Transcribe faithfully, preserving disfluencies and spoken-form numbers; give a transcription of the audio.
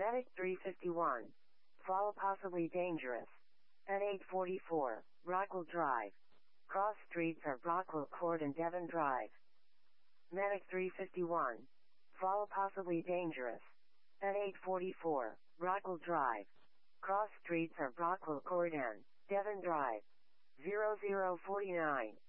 Medic three fifty-one. Fall possibly dangerous. At eight forty-four, Brockwell Drive. Cross streets are Brockwell Court and Devon Drive. Medic three fifty-one. Fall possibly dangerous. At eight forty-four, Brockwell Drive. Cross streets are Brockwell Court and Devon Drive. zero zero four nine.